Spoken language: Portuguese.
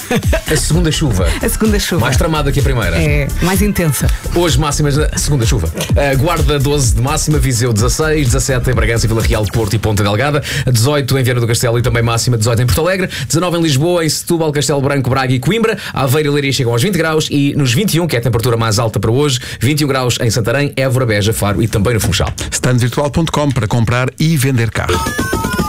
A segunda chuva. A segunda chuva. Mais tramada que a primeira. É, mais intensa. Hoje máximas da segunda chuva. Guarda 12 de máxima, Viseu 16, 17 em Bragança, Vila Real, Porto e Ponta Delgada, 18 em Viana do Castelo e também máxima 18 em Porto Alegre, 19 em Lisboa, em Setúbal, Castelo Branco, Braga e Coimbra, Aveiro e Leiria chegam aos 20 graus e nos 21, que é a temperatura mais alta para hoje, 21 graus em Santarém, Évora, Beja, Faro e também no Funchal. Standvirtual.com para comprar e vender carro.